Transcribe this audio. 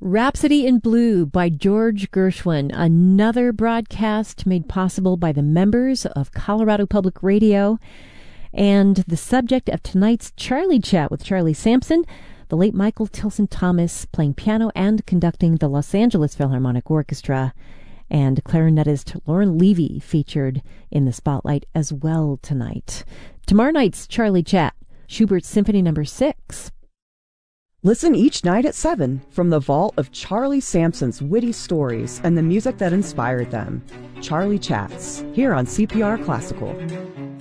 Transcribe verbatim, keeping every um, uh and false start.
Rhapsody in Blue by George Gershwin, another broadcast made possible by the members of Colorado Public Radio, and the subject of tonight's Charlie Chat with Charlie Sampson, the late Michael Tilson Thomas playing piano and conducting the Los Angeles Philharmonic Orchestra, and clarinetist Lauren Levy featured in the spotlight as well tonight. Tomorrow night's Charlie Chat, Schubert's Symphony Number six. Listen each night at seven from the vault of Charlie Sampson's witty stories and the music that inspired them. Charlie Chats, here on C P R Classical.